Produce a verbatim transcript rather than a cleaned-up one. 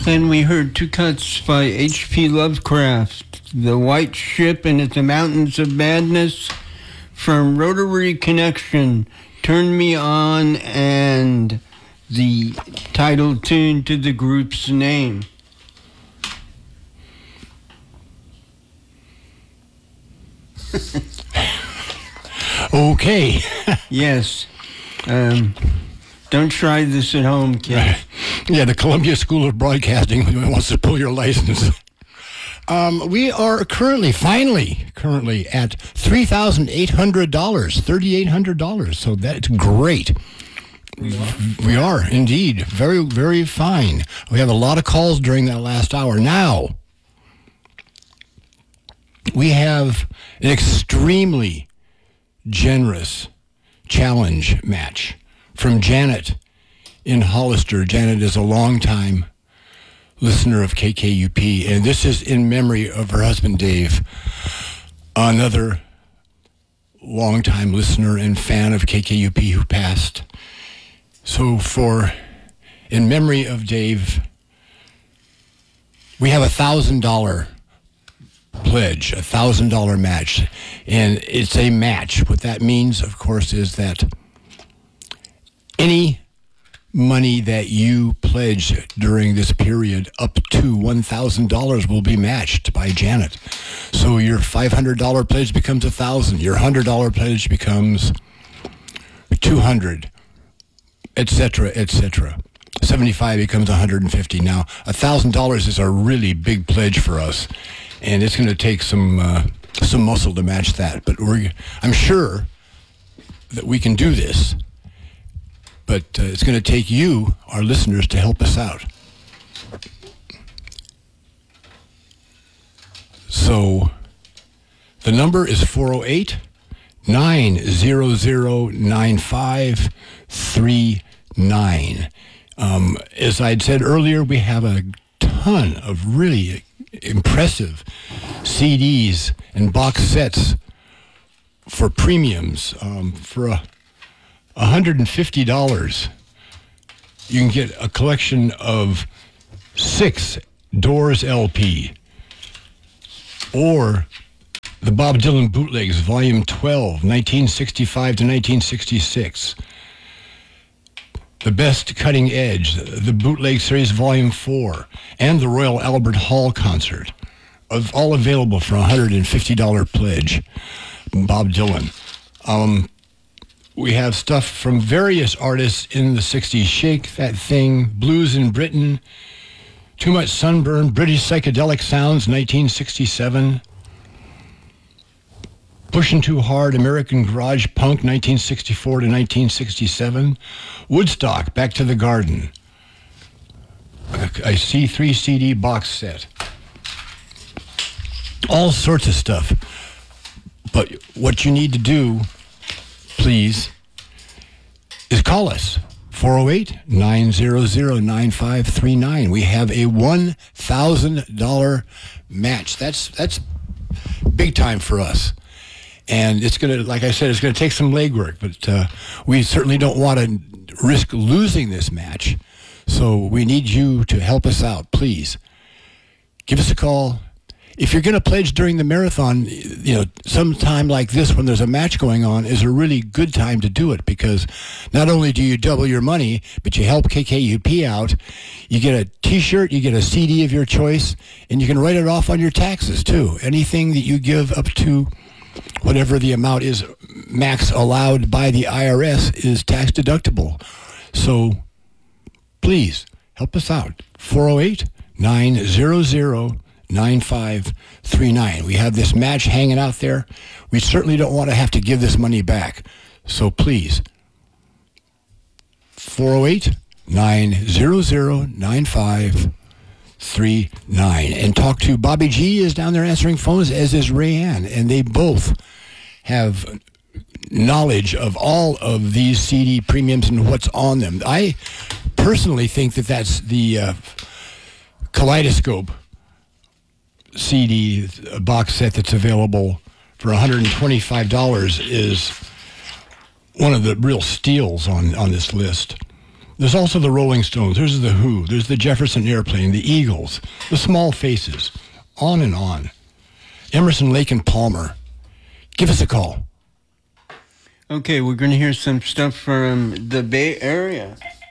Then we heard two cuts by H P Lovecraft, The White Ship and Its Mountains of Madness, from Rotary Connection, Turn Me On, and the title tune to the group's name. Okay. Yes. Um, don't try this at home, kid. Yeah, the Columbia School of Broadcasting wants to pull your license. Um, we are currently, finally, currently at three thousand eight hundred dollars, three thousand eight hundred dollars. So that's great. We are. we are, indeed. Very, very fine. We have a lot of calls during that last hour. Now, we have an extremely generous challenge match from Janet in Hollister. Janet is a longtime listener of K K U P, and this is in memory of her husband, Dave, another longtime listener and fan of K K U P who passed. So for, in memory of Dave, we have a one thousand dollars pledge, a one thousand dollars match, and it's a match. What that means, of course, is that any money that you pledge during this period up to one thousand dollars will be matched by Janet. So your five hundred dollars pledge becomes one thousand dollars, your one hundred dollars pledge becomes two hundred dollars, et cetera, et cetera. seventy-five becomes one hundred fifty. Now, one thousand dollars is a really big pledge for us, and it's going to take some uh, some muscle to match that. But we're, I'm sure that we can do this. But uh, it's going to take you, our listeners, to help us out. So the number is four oh eight, nine hundred, nine five three nine. Um, as I'd said earlier, we have a ton of really impressive C Ds and box sets for premiums. Um, for a one hundred fifty dollars, you can get a collection of six Doors L P, or the Bob Dylan Bootlegs, Volume twelve, nineteen sixty-five to nineteen sixty-six. The Best Cutting Edge, the Bootleg Series, Volume four, and the Royal Albert Hall Concert, of all available for a one hundred fifty dollars pledge. Bob Dylan. Um... We have stuff from various artists in the sixties. Shake That Thing, Blues in Britain, Too Much Sunburn, British Psychedelic Sounds, nineteen sixty-seven. Pushin' Too Hard, American Garage Punk, nineteen sixty-four to nineteen sixty-seven. Woodstock, Back to the Garden. A C three C D box set. All sorts of stuff. But what you need to do, please, is call us, four oh eight, nine hundred, nine five three nine. We have a one thousand dollars match. That's that's big time for us. And it's going to, like I said, it's going to take some legwork, but uh, we certainly don't want to risk losing this match. So we need you to help us out, please. Give us a call. If you're going to pledge during the marathon, you know, sometime like this when there's a match going on is a really good time to do it, because not only do you double your money, but you help K K U P out. You get a T-shirt, you get a C D of your choice, and you can write it off on your taxes too. Anything that you give up to whatever the amount is max allowed by the I R S is tax deductible. So please help us out. four oh eight, nine hundred, nine five three nine. We have this match hanging out there. We certainly don't want to have to give this money back. So please, four oh eight, nine hundred, nine five three nine. And talk to Bobby G is down there answering phones, as is Rayanne. And they both have knowledge of all of these C D premiums and what's on them. I personally think that that's the uh, Kaleidoscope C D box set that's available for one hundred twenty-five dollars is one of the real steals on, on this list. There's also the Rolling Stones. There's the Who. There's the Jefferson Airplane, the Eagles, the Small Faces, on and on. Emerson, Lake and Palmer. Give us a call. Okay, we're going to hear some stuff from the Bay Area.